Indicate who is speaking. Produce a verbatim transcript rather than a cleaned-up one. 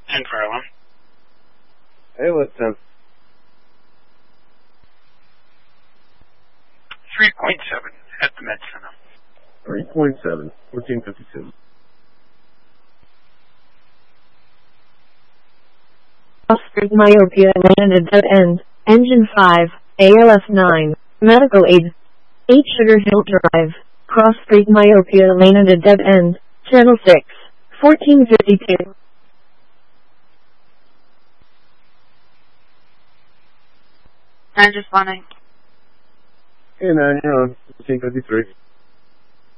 Speaker 1: And Farland.
Speaker 2: Hey, what's up?
Speaker 1: three point seven at the Med Center.
Speaker 2: three point seven, fourteen fifty-two.
Speaker 3: Street myopia landed dead end. Engine five, A L F nine, medical aid. eight Sugar Hill Drive, Cross Street myopia landed at dead end. Channel six, fourteen fifty-two.
Speaker 4: I'm just wondering.
Speaker 2: Hey, man, you're on fourteen fifty-three.